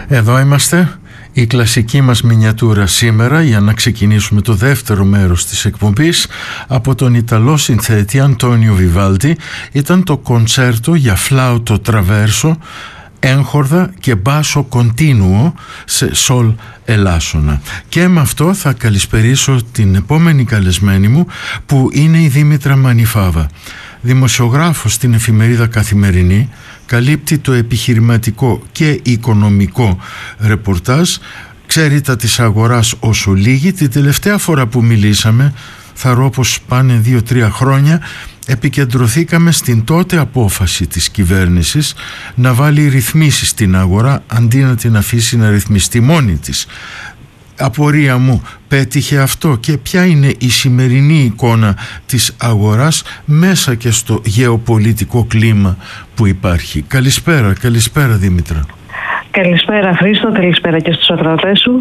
Εδώ είμαστε, η κλασική μας μινιατούρα σήμερα, για να ξεκινήσουμε το δεύτερο μέρος της εκπομπής. Από τον Ιταλό συνθέτη Αντώνιο Βιβάλντι ήταν το κοντσέρτο για φλάουτο τραβέρσο, έγχορδα και μπάσο κοντίνουο σε σολ ελάσσονα. Και με αυτό θα καλησπερίσω την επόμενη καλεσμένη μου, που είναι η Δήμητρα Μανιφάβα. Δημοσιογράφος στην εφημερίδα Καθημερινή, καλύπτει το επιχειρηματικό και οικονομικό ρεπορτάζ, ξέρει τα της αγοράς όσο λίγη. Την τελευταία φορά που μιλήσαμε, θα πως πάνε 2-3 χρόνια, επικεντρωθήκαμε στην τότε απόφαση της κυβέρνησης να βάλει ρυθμίσεις στην αγορά αντί να την αφήσει να ρυθμιστεί μόνη της. Απορία μου, πέτυχε αυτό? Και ποια είναι η σημερινή εικόνα της αγοράς μέσα και στο γεωπολιτικό κλίμα που υπάρχει? Καλησπέρα Δήμητρα. Καλησπέρα Χρήστο, καλησπέρα και στους ακροατές σου.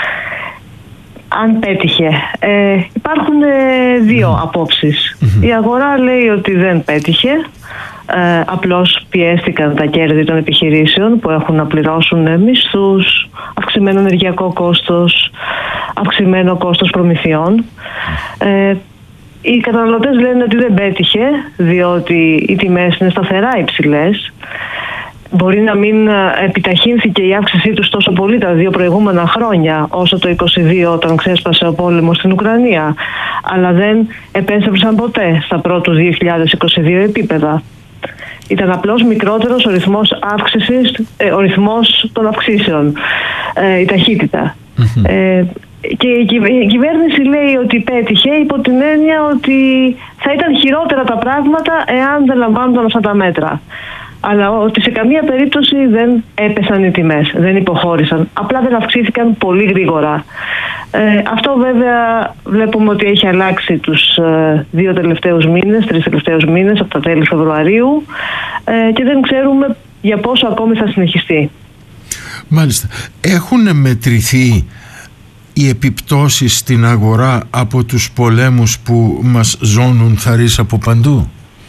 Αν πέτυχε, υπάρχουν δύο απόψεις. Η αγορά λέει ότι δεν πέτυχε, απλώς πιέστηκαν τα κέρδη των επιχειρήσεων που έχουν να πληρώσουν μισθούς, αυξημένο ενεργειακό κόστος, αυξημένο κόστος προμηθειών. Οι καταναλωτές λένε ότι δεν πέτυχε, διότι οι τιμές είναι σταθερά υψηλές. Μπορεί να μην επιταχύνθηκε η αύξησή τους τόσο πολύ τα δύο προηγούμενα χρόνια, όσο το 2022 όταν ξέσπασε ο πόλεμος στην Ουκρανία, αλλά δεν επέστρεψαν ποτέ στα πρώτου 2022 επίπεδα. Ήταν απλώς μικρότερος ο ρυθμός αύξησης, ο ρυθμός των αυξήσεων, η ταχύτητα. Και η κυβέρνηση λέει ότι πέτυχε υπό την έννοια ότι θα ήταν χειρότερα τα πράγματα εάν δεν λαμβάνονταν αυτά τα μέτρα. Αλλά ότι σε καμία περίπτωση δεν έπεσαν οι τιμές, δεν υποχώρησαν. Απλά δεν αυξήθηκαν πολύ γρήγορα. Αυτό βέβαια βλέπουμε ότι έχει αλλάξει τους 3 τελευταίους μήνες, από τα τέλη Φεβρουαρίου, και δεν ξέρουμε για πόσο ακόμη θα συνεχιστεί. Μάλιστα. Έχουν μετρηθεί οι επιπτώσεις στην αγορά από τους πολέμους που μας ζώνουν θαρείς από παντού?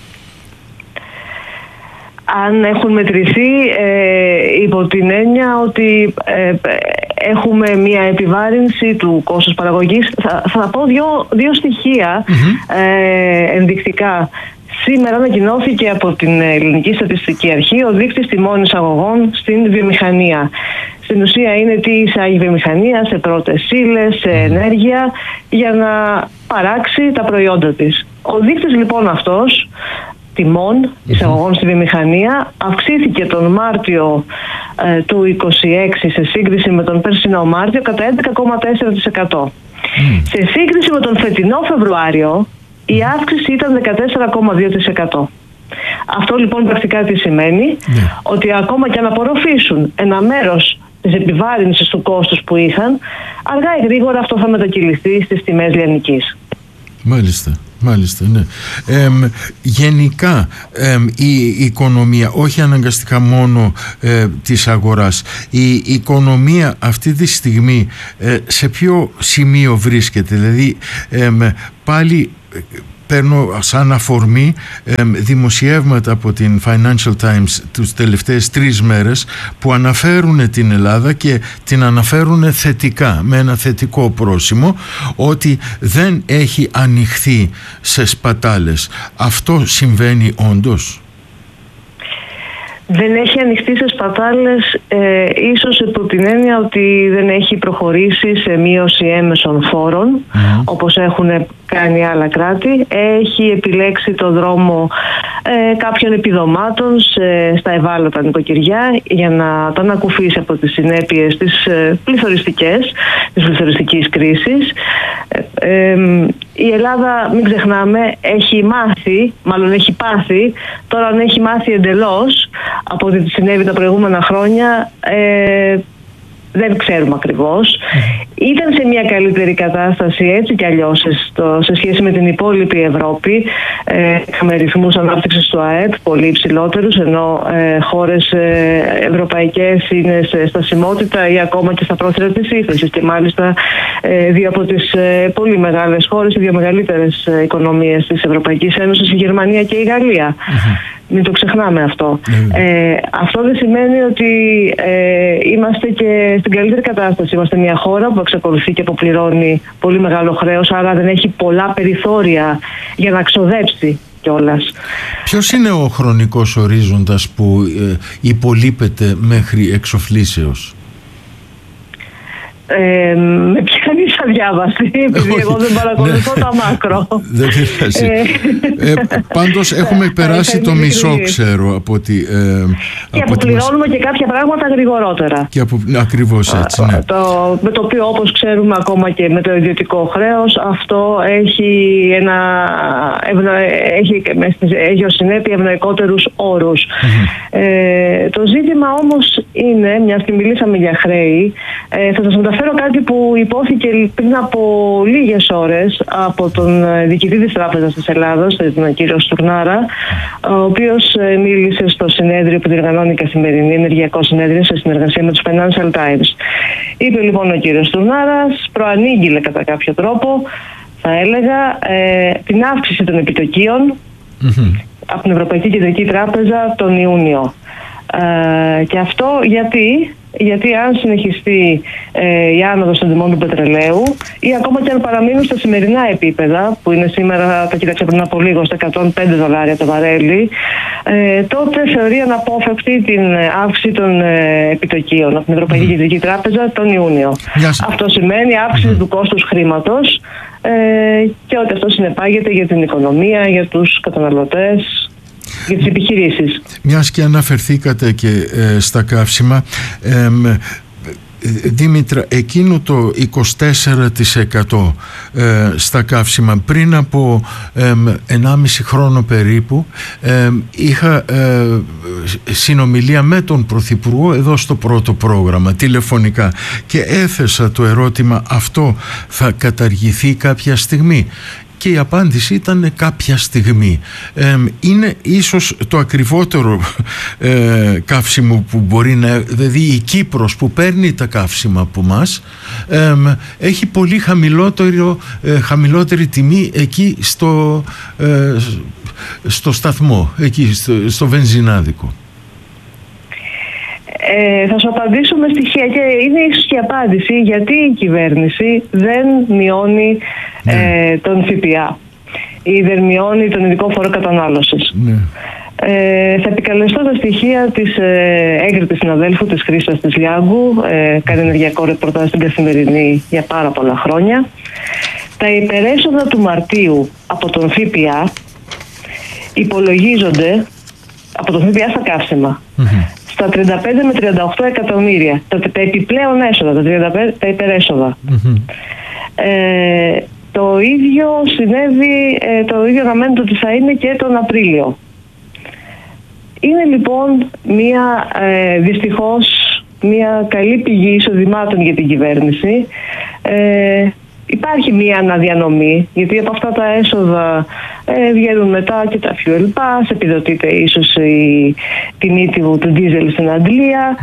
Αν έχουν μετρηθεί υπό την έννοια ότι έχουμε μια επιβάρυνση του κόστους παραγωγής. Θα πω δύο στοιχεία ενδεικτικά. Σήμερα ανακοινώθηκε από την Ελληνική Στατιστική Αρχή ο δείκτης τιμών εισαγωγών στην βιομηχανία. Στην ουσία είναι τι εισάγει η βιομηχανία σε πρώτες ύλες, σε ενέργεια, για να παράξει τα προϊόντα της. Ο δείκτης λοιπόν αυτός τιμών εισαγωγών στη βιομηχανία αυξήθηκε τον Μάρτιο του 2026 σε σύγκριση με τον περσινό Μάρτιο κατά 11,4%. Σε σύγκριση με τον φετινό Φεβρουάριο η αύξηση ήταν 14,2%. Αυτό λοιπόν πρακτικά τι σημαίνει? Ότι ακόμα και αν απορροφήσουν ένα μέρος της επιβάρυνσης του κόστους που είχαν, αργά ή γρήγορα αυτό θα μετακυληθεί στις τιμές λιανικής. Μάλιστα, ναι. Γενικά η οικονομία, όχι αναγκαστικά μόνο της αγοράς, η οικονομία αυτή τη στιγμή σε ποιο σημείο βρίσκεται? Δηλαδή πάλι παίρνω σαν αφορμή δημοσιεύματα από την Financial Times τους τελευταίες 3 μέρες που αναφέρουν την Ελλάδα και την αναφέρουν θετικά, με ένα θετικό πρόσημο, ότι δεν έχει ανοιχθεί σε σπατάλες. Αυτό συμβαίνει όντως? Δεν έχει ανοιχτεί σε σπατάλες, ίσως υπό την έννοια ότι δεν έχει προχωρήσει σε μείωση έμεσων φόρων, όπως έχουν κάνει άλλα κράτη. Έχει επιλέξει το δρόμο κάποιων επιδομάτων στα ευάλωτα νοικοκυριά για να τα ανακουφίσει από τις συνέπειες της πληθωριστικής κρίσης. Η Ελλάδα, μην ξεχνάμε, έχει πάθει, τώρα αν έχει μάθει εντελώς από ό,τι συνέβη τα προηγούμενα χρόνια, δεν ξέρουμε ακριβώς. Ήταν σε μια καλύτερη κατάσταση έτσι κι αλλιώς σε σχέση με την υπόλοιπη Ευρώπη. Είχαμε ρυθμούς ανάπτυξης του ΑΕΠ πολύ υψηλότερους, ενώ χώρες ευρωπαϊκές είναι σε στασιμότητα ή ακόμα και στα πρόθυρα της ύφεσης. Και μάλιστα δύο από τις πολύ μεγάλες χώρες, οι δύο μεγαλύτερες οικονομίες της Ευρωπαϊκής Ένωσης, η Γερμανία και η Γαλλία. Μην το ξεχνάμε αυτό. Αυτό δεν σημαίνει ότι είμαστε και στην καλύτερη κατάσταση. Είμαστε μια χώρα που εξακολουθεί και αποπληρώνει πολύ μεγάλο χρέος, άρα δεν έχει πολλά περιθώρια για να ξοδέψει κιόλας. Ποιος είναι ο χρονικός ορίζοντας που υπολείπεται μέχρι εξοφλήσεως? Με πιάνεις αδιάβαστη, επειδή εγώ δεν παρακολουθώ τα μάκρο. Δεν πειράζει. Πάντως έχουμε περάσει το μισό, ξέρω, από ότι... Και αποπληρώνουμε και κάποια πράγματα γρηγορότερα. Ακριβώς έτσι, ναι. Με το οποίο, όπως ξέρουμε, ακόμα και με το ιδιωτικό χρέος, αυτό έχει ως συνέπεια ευνοϊκότερους όρους. Το ζήτημα όμως είναι, μιας και μιλήσαμε για χρέη, θα σας μεταφέρω κάτι που υπόθηκε πριν από λίγες ώρες από τον διοικητή της Τράπεζας της Ελλάδος, τον κύριο Στουρνάρα, ο οποίος μίλησε στο συνέδριο που διοργανώνει η Καθημερινή, ενεργειακό συνέδριο, σε συνεργασία με τους Financial Times. Είπε λοιπόν ο κύριος Στουρνάρας, προανήγγειλε κατά κάποιο τρόπο, θα έλεγα, την αύξηση των επιτοκίων από την Ευρωπαϊκή Κεντρική Τράπεζα τον Ιούνιο. Και αυτό γιατί αν συνεχιστεί η άνοδος των τιμών του πετρελαίου ή ακόμα και αν παραμείνουν στα σημερινά επίπεδα, που είναι σήμερα, τα κοίταξα πριν από λίγο, στα $105 το βαρέλι, τότε θεωρεί αναπόφευκτη την αύξηση των επιτοκίων από την Ευρωπαϊκή Κεντρική Τράπεζα τον Ιούνιο. Αυτό σημαίνει αύξηση του κόστους χρήματος και ότι αυτό συνεπάγεται για την οικονομία, για τους καταναλωτές, για τις επιχειρήσεις. Μιας και αναφερθήκατε και στα καύσιμα, Δήμητρα, εκείνο το 24% στα καύσιμα πριν από 1,5 χρόνο περίπου είχα συνομιλία με τον Πρωθυπουργό εδώ στο πρώτο πρόγραμμα τηλεφωνικά και έθεσα το ερώτημα, αυτό θα καταργηθεί κάποια στιγμή? Και η απάντηση ήταν κάποια στιγμή. Είναι ίσως το ακριβότερο καύσιμο που μπορεί να... Δηλαδή η Κύπρος που παίρνει τα καύσιμα από μας έχει πολύ χαμηλότερη τιμή εκεί στο σταθμό, εκεί στο βενζινάδικο. Θα σου απαντήσω με στοιχεία και είναι ίσως και η απάντηση γιατί η κυβέρνηση δεν μειώνει τον ΦΠΑ ή δεν μειώνει τον ειδικό φόρο κατανάλωσης. Θα επικαλεστώ τα στοιχεία της έγκριτης συναδέλφου της Χρήστας της Λιάγκου, κάνει ενεργειακό ρεπορτάζ στην Καθημερινή για πάρα πολλά χρόνια. Τα υπερέσοδα του Μαρτίου από τον ΦΠΑ υπολογίζονται από τον ΦΠΑ στα καύσιμα στα 35 με 38 εκατομμύρια. Τα επιπλέον έσοδα, τα υπερέσοδα. Το ίδιο συνέβη, το ίδιο αναμένεται ότι θα είναι και τον Απρίλιο. Είναι λοιπόν δυστυχώς μια καλή πηγή εισοδημάτων για την κυβέρνηση. Υπάρχει μια αναδιανομή, γιατί από αυτά τα έσοδα βγαίνουν μετά και τα fuel pass, επιδοτείται ίσως η τιμή του ντίζελ στην Αγγλία,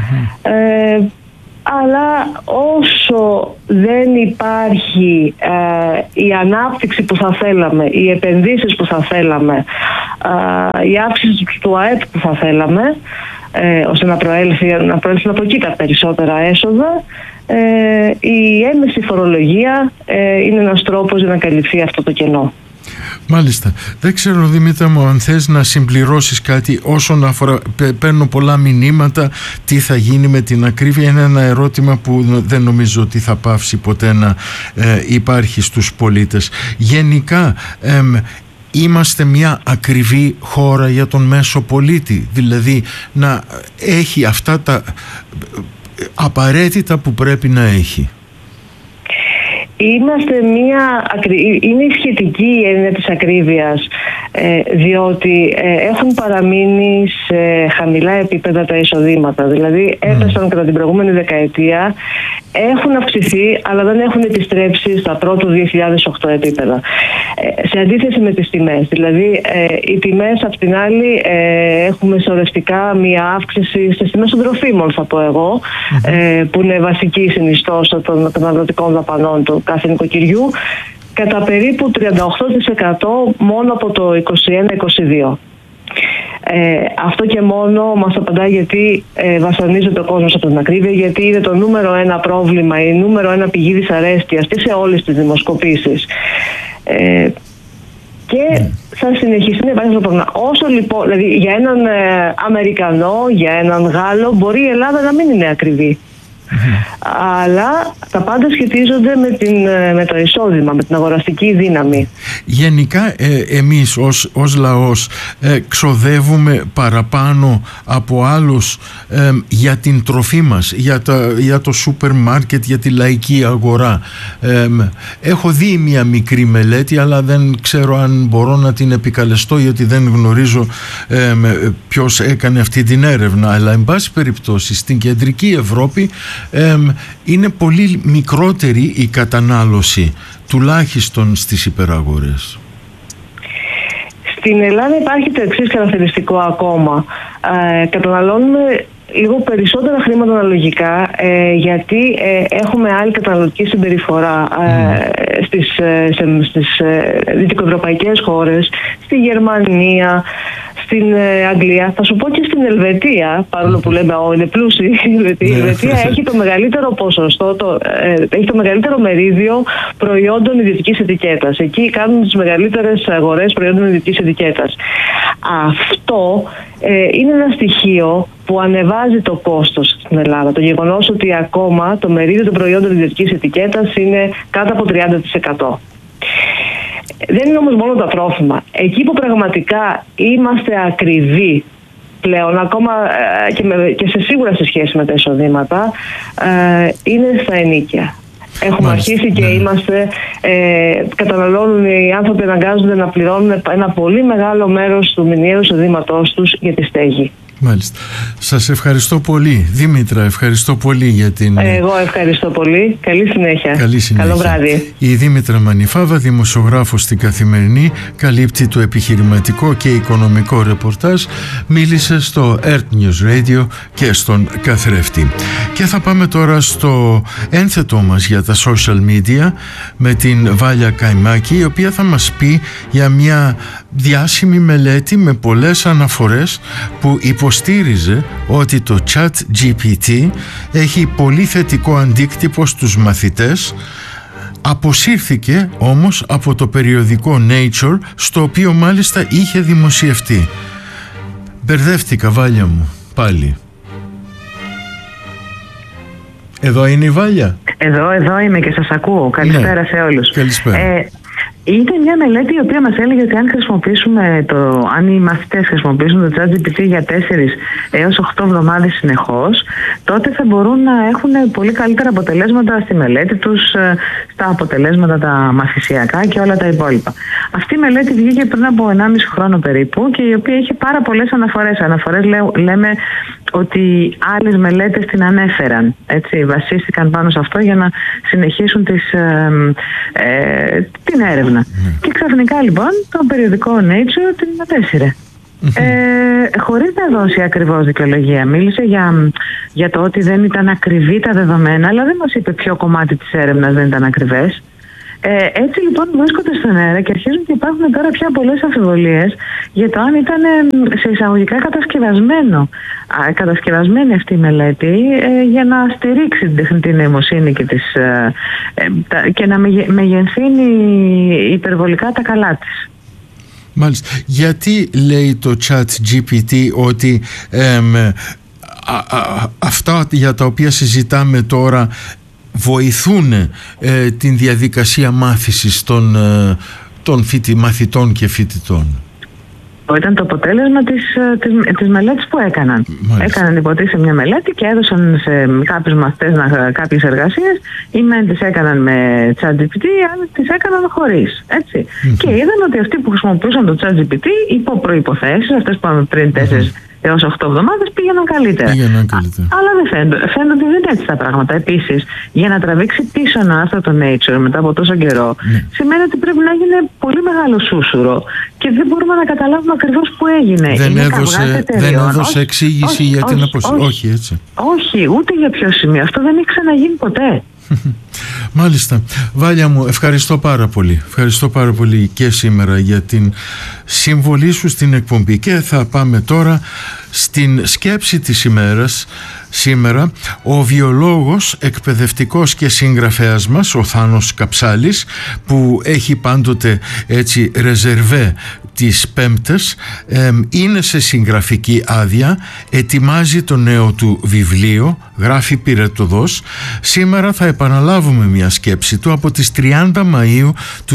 αλλά όσο δεν υπάρχει η ανάπτυξη που θα θέλαμε, οι επενδύσεις που θα θέλαμε, η αύξηση του ΑΕΠ που θα θέλαμε, ώστε να προέλθουν από εκεί τα περισσότερα έσοδα, η έμεση φορολογία είναι ένας τρόπος για να καλυφθεί αυτό το κενό. Μάλιστα. Δεν ξέρω, Δημήτρα μου, αν θες να συμπληρώσεις κάτι όσον αφορά, παίρνω πολλά μηνύματα, τι θα γίνει με την ακρίβεια. Είναι ένα ερώτημα που δεν νομίζω ότι θα πάυσει ποτέ να υπάρχει στους πολίτες. Γενικά, είμαστε μια ακριβή χώρα για τον μέσο πολίτη, δηλαδή να έχει αυτά τα απαραίτητα που πρέπει να έχει? Είναι η σχετική έννοια της ακρίβειας, διότι έχουν παραμείνει σε χαμηλά επίπεδα τα εισοδήματα. Δηλαδή έπεσαν κατά την προηγούμενη δεκαετία, έχουν αυξηθεί, αλλά δεν έχουν επιστρέψει στα πρώτου 2008 επίπεδα. Σε αντίθεση με τις τιμές. Δηλαδή οι τιμές απ' την άλλη έχουμε σωρευτικά μία αύξηση στις τιμές των τροφίμων, θα πω εγώ, που είναι βασική συνιστόσα των καταναλωτικών δαπανών του κάθε νοικοκυριού, κατά περίπου 38% μόνο από το 2021-2022. Αυτό και μόνο μας απαντά γιατί βασανίζεται ο κόσμος από την ακρίβεια, γιατί είναι το νούμερο ένα πρόβλημα, η νούμερο ένα πηγή δυσαρέσκειας και σε όλες τις δημοσκοπήσεις. Και θα συνεχίσει να υπάρχει αυτό το πρόβλημα. Όσο λοιπόν, δηλαδή για έναν Αμερικανό, για έναν Γάλλο, μπορεί η Ελλάδα να μην είναι ακριβή. Αλλά τα πάντα σχετίζονται με το εισόδημα, με την αγοραστική δύναμη. Γενικά εμείς ως λαός ξοδεύουμε παραπάνω από άλλους για την τροφή μας, για το σούπερ μάρκετ, για τη λαϊκή αγορά. Έχω δει μια μικρή μελέτη, αλλά δεν ξέρω αν μπορώ να την επικαλεστώ, γιατί δεν γνωρίζω ποιος έκανε αυτή την έρευνα. Αλλά εν πάση περιπτώσει στην κεντρική Ευρώπη είναι πολύ μικρότερη η κατανάλωση, τουλάχιστον στις υπεραγορές. Στην Ελλάδα υπάρχει το εξής χαρακτηριστικό ακόμα. Καταναλώνουμε λίγο περισσότερα χρήματα αναλογικά, γιατί έχουμε άλλη καταναλωτική συμπεριφορά στις δυτικοευρωπαϊκές χώρες, στη Γερμανία, στην Αγγλία, θα σου πω και στην Ελβετία, παρόλο που λέμε είναι πλούσιοι, η Ελβετία έχει το μεγαλύτερο ποσοστό, έχει το μεγαλύτερο μερίδιο προϊόντων ιδιωτικής ετικέτας. Εκεί κάνουν τις μεγαλύτερες αγορές προϊόντων ιδιωτικής ετικέτας. Αυτό είναι ένα στοιχείο που ανεβάζει το κόστος στην Ελλάδα. Το γεγονός ότι ακόμα το μερίδιο των προϊόντων ιδιωτικής ετικέτας είναι κάτω από 30%. Δεν είναι όμως μόνο τα τρόφιμα. Εκεί που πραγματικά είμαστε ακριβοί πλέον, ακόμα και σίγουρα σε σχέση με τα εισοδήματα, είναι στα ενοίκια. Έχουμε αρχίσει και είμαστε, καταναλώνουν οι άνθρωποι, αναγκάζονται να πληρώνουν ένα πολύ μεγάλο μέρος του μηνιαίου εισοδήματός τους για τη στέγη. Μάλιστα. Σας ευχαριστώ πολύ. Δήμητρα, ευχαριστώ πολύ για την... Εγώ ευχαριστώ πολύ. Καλή συνέχεια. Καλό βράδυ. Η Δήμητρα Μανιφάβα, δημοσιογράφος στην Καθημερινή, καλύπτει το επιχειρηματικό και οικονομικό ρεπορτάζ, μίλησε στο Earth News Radio και στον Καθρέφτη. Και θα πάμε τώρα στο ένθετό μας για τα social media με την Βάλια Καϊμάκη, η οποία θα μας πει για μια διάσημη μελέτη με πολλές αναφορές που υποστήριζε ότι το ChatGPT έχει πολύ θετικό αντίκτυπο στους μαθητές. Αποσύρθηκε όμως από το περιοδικό Nature, στο οποίο μάλιστα είχε δημοσιευτεί. Μπερδεύτηκα, Βάλια μου, πάλι. Εδώ είναι η Βάλια. Εδώ είμαι και σας ακούω. Καλησπέρα σε όλους. Καλησπέρα. Είναι μια μελέτη η οποία μας έλεγε ότι αν οι μαθητές χρησιμοποιήσουν το ChatGPT για 4 έως 8 εβδομάδες συνεχώς, τότε θα μπορούν να έχουν πολύ καλύτερα αποτελέσματα στη μελέτη τους, στα αποτελέσματα τα μαθησιακά και όλα τα υπόλοιπα. Αυτή η μελέτη βγήκε πριν από 1,5 χρόνο περίπου και η οποία είχε πάρα πολλές αναφορές. Λέμε ότι άλλες μελέτες την ανέφεραν. Έτσι, βασίστηκαν πάνω σε αυτό για να συνεχίσουν την έρευνα. Και ξαφνικά λοιπόν το περιοδικό Nature την απέσυρε. Χωρίς να δώσει ακριβώς δικαιολογία. Μίλησε για το ότι δεν ήταν ακριβή τα δεδομένα, αλλά δεν μας είπε ποιο κομμάτι της έρευνας δεν ήταν ακριβές. Έτσι λοιπόν βρίσκονται στον αέρα και αρχίζουν και υπάρχουν τώρα πια πολλές αμφιβολίες για το αν ήταν σε εισαγωγικά κατασκευασμένη αυτή η μελέτη για να στηρίξει την τεχνητή νοημοσύνη και να μεγενθύνει υπερβολικά τα καλά της. Μάλιστα. Γιατί λέει το ChatGPT ότι αυτά για τα οποία συζητάμε τώρα βοηθούν την διαδικασία μάθησης των μαθητών και φοιτητών? Ήταν το αποτέλεσμα της μελέτης που έκαναν. Μάλιστα. Έκαναν υποτίθεται μια μελέτη και έδωσαν σε κάποιους μαθητές κάποιες εργασίες. Οι μεν τις έκαναν με ChatGPT, οι άλλοι τις έκαναν χωρίς. Έτσι. Και είδαν ότι αυτοί που χρησιμοποιούσαν το ChatGPT υπό προϋποθέσεις, αυτές που είπαμε πριν 4 έως 8 εβδομάδες, πήγαιναν καλύτερα. Αλλά δεν φαίνεται ότι δεν είναι έτσι τα πράγματα. Επίσης, για να τραβήξει πίσω ένα άρθρο το Nature μετά από τόσο καιρό, σημαίνει ότι πρέπει να γίνει πολύ μεγάλο σούσουρο και δεν μπορούμε να καταλάβουμε ακριβώς που έγινε. Δεν έδωσε εξήγηση για την αποσύρωση. Όχι, έτσι. Όχι, ούτε για ποιο σημείο. Αυτό δεν έχει ξαναγίνει ποτέ. Μάλιστα. Βάλια μου, ευχαριστώ πάρα πολύ. Ευχαριστώ πάρα πολύ και σήμερα για την συμβολή σου στην εκπομπή. Και θα πάμε τώρα στην σκέψη της ημέρας. Σήμερα ο βιολόγος, εκπαιδευτικός και συγγραφέας μας, ο Θάνος Καψάλης, που έχει πάντοτε έτσι ρεζερβέ τις Πέμπτες, είναι σε συγγραφική άδεια, ετοιμάζει το νέο του βιβλίο, γράφει πυρετωδώς. Σήμερα θα επαναλάβουμε μια σκέψη του από τις 30 Μαΐου του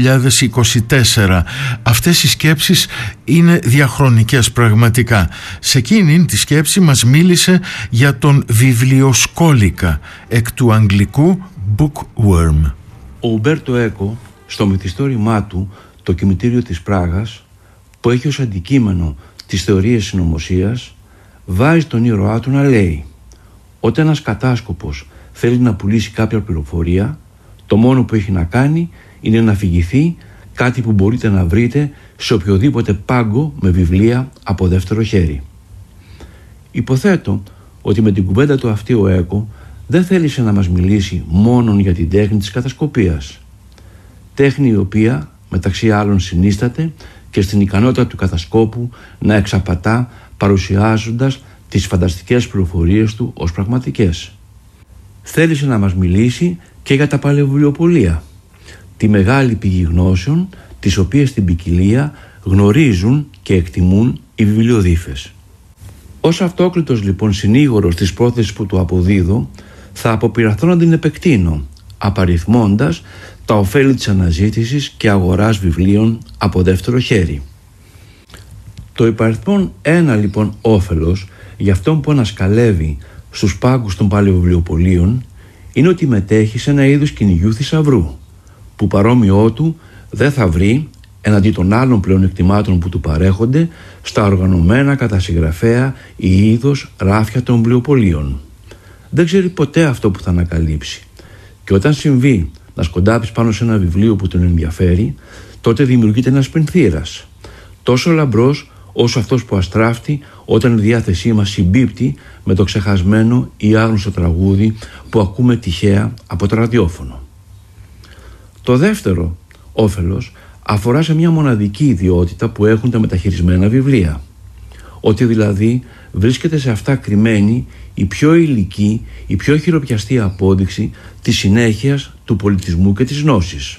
2024. Αυτές οι σκέψεις είναι διαχρονικές πραγματικά. Σε εκείνη τη σκέψη μας μίλησε για τον βιβλιοσκόλικα, εκ του αγγλικού bookworm. Ο Ουμπέρτο Έκο, στο μυθιστόρημά του «Το κημητήριο της Πράγας», που έχει ως αντικείμενο τις θεωρίες συνωμοσίας, βάζει τον ήρωά του να λέει: όταν ένας κατάσκοπος θέλει να πουλήσει κάποια πληροφορία, το μόνο που έχει να κάνει είναι να αφηγηθεί κάτι που μπορείτε να βρείτε σε οποιοδήποτε πάγκο με βιβλία από δεύτερο χέρι. Υποθέτω ότι με την κουβέντα του αυτή ο Έκο δεν θέλησε να μας μιλήσει μόνον για την τέχνη της κατασκοπίας. Τέχνη η οποία μεταξύ άλλων συνίσταται και στην ικανότητα του κατασκόπου να εξαπατά παρουσιάζοντας τις φανταστικές πληροφορίες του ως πραγματικές. Θέλησε να μας μιλήσει και για τα παλαιοβιβλιοπωλεία, τη μεγάλη πηγή γνώσεων, τις οποίες στην ποικιλία γνωρίζουν και εκτιμούν οι βιβλιοδίφες. Ως αυτόκλητος λοιπόν συνήγορος της πρόθεσης που του αποδίδω, θα αποπειραθώ να την επεκτείνω, απαριθμώντας τα ωφέλη της αναζήτησης και αγοράς βιβλίων από δεύτερο χέρι. Το υπαριθμόν ένα λοιπόν όφελος για αυτόν που ανασκαλεύει στους πάγκους των παλαιοβιβλιοπωλείων είναι ότι μετέχει σε ένα είδος κυνηγιού θησαυρού, που παρόμοιό του δεν θα βρει εναντί των άλλων πλεονεκτημάτων που του παρέχονται στα οργανωμένα κατά συγγραφέα ή είδος ράφια των βιβλιοπωλείων. Δεν ξέρει ποτέ αυτό που θα ανακαλύψει, και όταν συμβεί να σκοντάψει πάνω σε ένα βιβλίο που τον ενδιαφέρει, τότε δημιουργείται ένας πενθήρας, τόσο λαμπρός όσο αυτός που αστράφτει όταν η διάθεσή μας συμπίπτει με το ξεχασμένο ή άγνωστο τραγούδι που ακούμε τυχαία από το ραδιόφωνο. Το δεύτερο όφελος αφορά σε μια μοναδική ιδιότητα που έχουν τα μεταχειρισμένα βιβλία, ότι δηλαδή βρίσκεται σε αυτά κρυμμένη η πιο υλική, η πιο χειροπιαστή απόδειξη της συνέχειας του πολιτισμού και της γνώσης.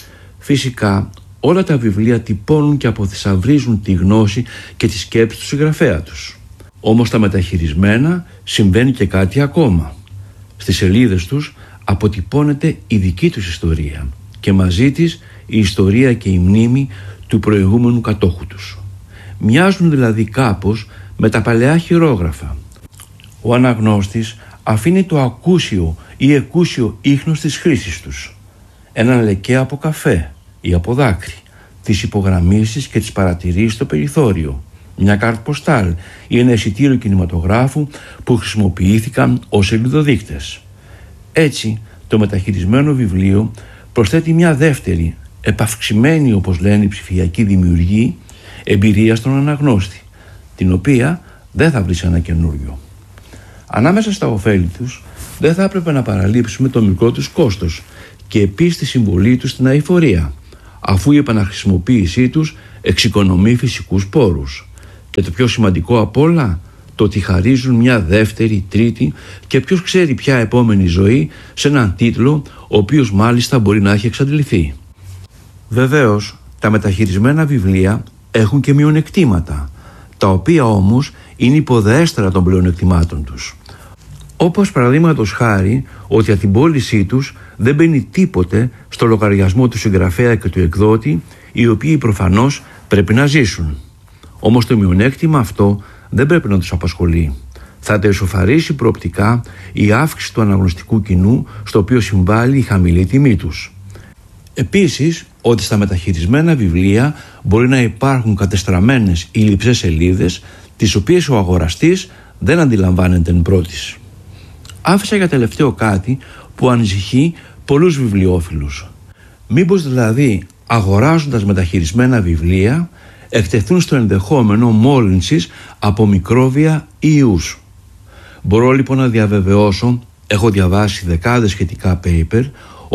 Φυσικά όλα τα βιβλία τυπώνουν και αποθυσαυρίζουν τη γνώση και τη σκέψη του συγγραφέα τους. Όμως τα μεταχειρισμένα συμβαίνει και κάτι ακόμα. Στις σελίδες τους αποτυπώνεται η δική τους ιστορία και μαζί της η ιστορία και η μνήμη του προηγούμενου κατόχου τους. Μοιάζουν δηλαδή κάπως με τα παλαιά χειρόγραφα. Ο αναγνώστης αφήνει το ακούσιο ή εκούσιο ίχνος της χρήσης τους, έναν λεκέ από καφέ ή από δάκρυ, τις υπογραμμίσεις και τις παρατηρήσεις στο περιθώριο, μια κάρτα ποστάλ ή ένα εισιτήριο κινηματογράφου που χρησιμοποιήθηκαν ως σελιδοδείκτες. Έτσι, το μεταχειρισμένο βιβλίο προσθέτει μια δεύτερη, επαυξημένη όπως λένε οι ψηφιακοί δημιουργοί, εμπειρία στον αναγνώστη, την οποία δεν θα βρει σε ένα καινούριο. Ανάμεσα στα ωφέλη τους δεν θα έπρεπε να παραλείψουμε το μικρό τους κόστος και επίσης τη συμβολή τους στην αειφορία, αφού η επαναχρησιμοποίησή τους εξοικονομεί φυσικούς πόρους. Και το πιο σημαντικό απ' όλα, το ότι χαρίζουν μια δεύτερη, τρίτη και ποιος ξέρει ποια επόμενη ζωή σε έναν τίτλο, ο οποίος μάλιστα μπορεί να έχει εξαντληθεί. Βεβαίως, τα μεταχειρισμένα βιβλία έχουν και μειονεκτήματα, τα οποία όμως είναι υποδέστερα των πλεονεκτημάτων τους. Όπως παραδείγματος χάρη ότι από την πώλησή τους δεν μπαίνει τίποτε στο λογαριασμό του συγγραφέα και του εκδότη, οι οποίοι προφανώς πρέπει να ζήσουν. Όμως το μειονέκτημα αυτό δεν πρέπει να τους απασχολεί. Θα τα εσωφαρίσει προοπτικά η αύξηση του αναγνωστικού κοινού, στο οποίο συμβάλλει η χαμηλή τιμή τους. Επίσης, ότι στα μεταχειρισμένα βιβλία μπορεί να υπάρχουν κατεστραμμένες ή λειψές σελίδες, τις οποίες ο αγοραστής δεν αντιλαμβάνεται εν πρώτης. Άφησα για τελευταίο κάτι που ανησυχεί πολλούς βιβλιόφιλους. Μήπως δηλαδή, αγοράζοντας μεταχειρισμένα βιβλία, εκτεθούν στο ενδεχόμενο μόλυνσης από μικρόβια ή ιούς. Μπορώ λοιπόν να διαβεβαιώσω, έχω διαβάσει δεκάδες σχετικά paper,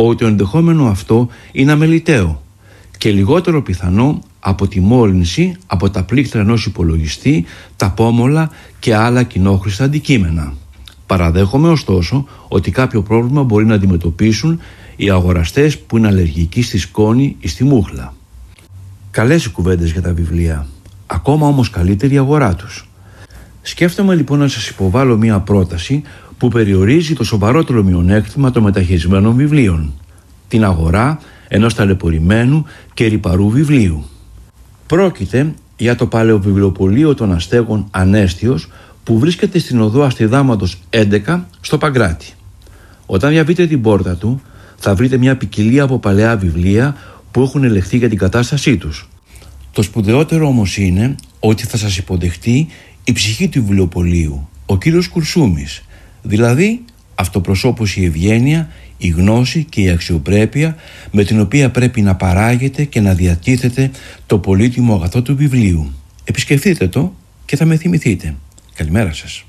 ότι το ενδεχόμενο αυτό είναι αμεληταίο και λιγότερο πιθανό από τη μόλυνση από τα πλήκτρα ενός υπολογιστή, τα πόμολα και άλλα κοινόχρηστα αντικείμενα. Παραδέχομαι ωστόσο ότι κάποιο πρόβλημα μπορεί να αντιμετωπίσουν οι αγοραστές που είναι αλλεργικοί στη σκόνη ή στη μούχλα. Καλές οι κουβέντες για τα βιβλία, ακόμα όμως καλύτερη η αγορά τους. Σκέφτομαι λοιπόν να σας υποβάλω μία πρόταση που περιορίζει το σοβαρότερο μειονέκτημα των μεταχειρισμένων βιβλίων, την αγορά ενός ταλαιπωρημένου και ρυπαρού βιβλίου. Πρόκειται για το παλαιοβιβλιοπωλείο των Αστέγων Ανέστιος που βρίσκεται στην οδό Αστιδάματος 11 στο Παγκράτη. Όταν διαβείτε την πόρτα του θα βρείτε μια ποικιλία από παλαιά βιβλία που έχουν ελεχθεί για την κατάστασή τους. Το σπουδαιότερο όμως είναι ότι θα σας υποδεχτεί η ψυχή του βιβλιοπωλείου, ο κύριος Κουρσούμης, δηλαδή αυτοπροσώπως η ευγένεια, η γνώση και η αξιοπρέπεια με την οποία πρέπει να παράγεται και να διατίθεται το πολύτιμο αγαθό του βιβλίου. Επισκεφτείτε το και θα με θυμηθείτε. Καλημέρα σας.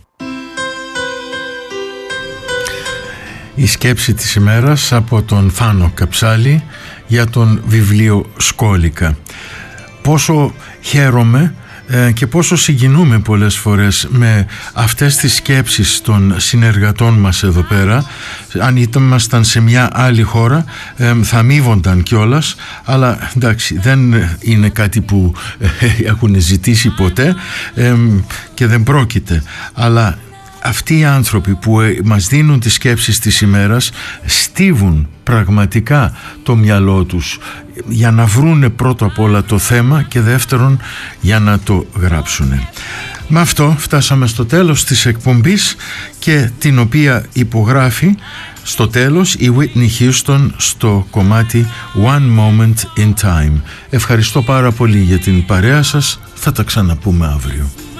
Η σκέψη της ημέρας από τον Φάνο Καψάλη για τον βιβλίο Σκόλικα. Πόσο χαίρομαι και πόσο συγκινούμε πολλές φορές με αυτές τις σκέψεις των συνεργατών μας εδώ πέρα. Αν ήμασταν σε μια άλλη χώρα θα αμείβονταν κιόλας, αλλά εντάξει, δεν είναι κάτι που έχουν ζητήσει ποτέ και δεν πρόκειται, αλλά αυτοί οι άνθρωποι που μας δίνουν τις σκέψεις της ημέρας στίβουν πραγματικά το μυαλό τους για να βρούνε πρώτα απ' όλα το θέμα και δεύτερον για να το γράψουνε. Με αυτό φτάσαμε στο τέλος της εκπομπής και την οποία υπογράφει στο τέλος η Whitney Houston στο κομμάτι One Moment in Time. Ευχαριστώ πάρα πολύ για την παρέα σας, θα τα ξαναπούμε αύριο.